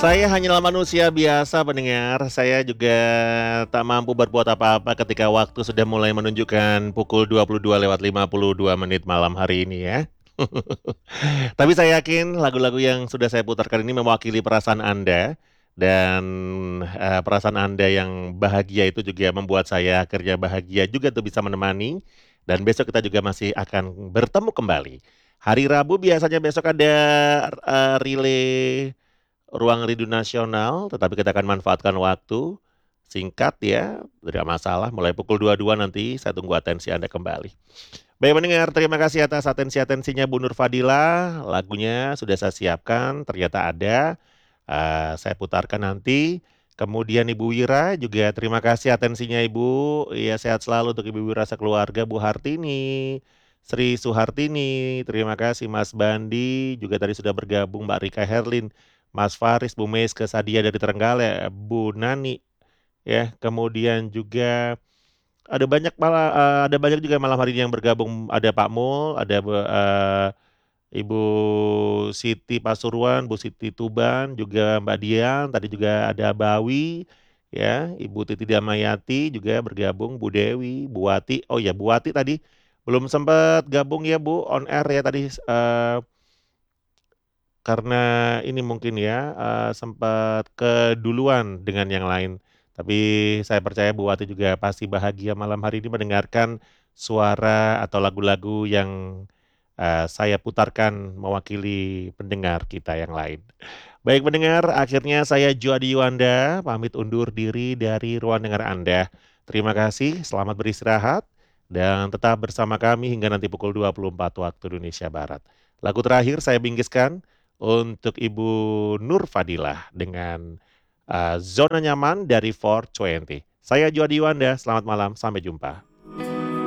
Saya hanyalah manusia biasa pendengar, saya juga tak mampu berbuat apa-apa ketika waktu sudah mulai menunjukkan pukul 22:52 malam hari ini ya. Tapi saya yakin lagu-lagu yang sudah saya putarkan ini mewakili perasaan Anda dan, perasaan Anda yang bahagia itu juga membuat saya akhirnya bahagia juga tuh bisa menemani dan besok kita juga masih akan bertemu kembali. Hari Rabu biasanya besok ada, relay Ruang Rindu Nasional, tetapi kita akan manfaatkan waktu singkat ya, tidak masalah mulai pukul 22 nanti saya tunggu atensi Anda kembali. Baik pendengar, terima kasih atas atensi-atensinya Bu Nur Fadila, lagunya sudah saya siapkan, ternyata ada, saya putarkan nanti. Kemudian Ibu Wira juga terima kasih atensinya Ibu, iya sehat selalu untuk Ibu Wira sekeluarga, Bu Hartini, Sri Suhartini, terima kasih Mas Bandi, juga tadi sudah bergabung Mbak Rika Herlin, Mas Faris, Bu Meiske Sadia dari Trenggalek, Bu Nani, ya, kemudian juga ada banyak juga malam hari ini yang bergabung, ada Pak Mul, ada Ibu Siti Pasuruan, Bu Siti Tuban, juga Mbak Dian, tadi juga ada Bawi, ya, Ibu Titi Damayati juga bergabung, Bu Dewi, Bu Wati, oh ya Bu Wati tadi belum sempat gabung ya Bu, on air ya tadi, karena ini mungkin ya, sempat keduluan dengan yang lain. Tapi saya percaya Bu Wati juga pasti bahagia malam hari ini mendengarkan suara atau lagu-lagu yang, saya putarkan mewakili pendengar kita yang lain. Baik pendengar, akhirnya saya Juadi Yuwanda pamit undur diri dari ruang dengar Anda. Terima kasih, selamat beristirahat, dan tetap bersama kami hingga nanti pukul 24 waktu Indonesia Barat. Lagu terakhir saya bingkiskan untuk Ibu Nur Fadilah dengan, Zona Nyaman dari 420. Saya Juadi Yuwanda, selamat malam, sampai jumpa.